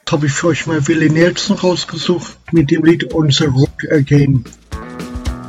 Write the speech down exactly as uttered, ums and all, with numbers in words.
habe ich für euch mal Willie Nelson rausgesucht mit dem Lied On the Road Again.